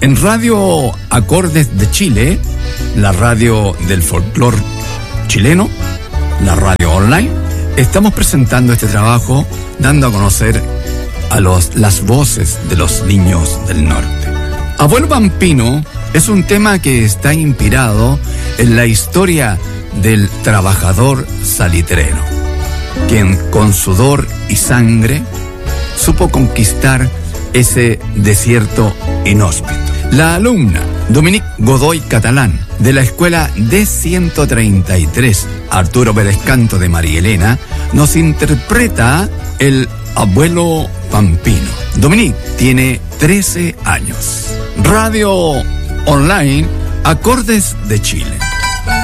En Radio Acordes de Chile, la radio del folclor chileno, la radio online, estamos presentando este trabajo dando a conocer a las voces de los niños del norte. Abuelo Pampino es un tema que está inspirado en la historia del trabajador salitrero, quien con sudor y sangre supo conquistar ese desierto inhóspito. La alumna Dominique Godoy Catalán, de la escuela D133 Arturo Pérez Canto de María Elena, nos interpreta el Abuelo Pampino. Dominique tiene 13 años. Radio online Acordes de Chile.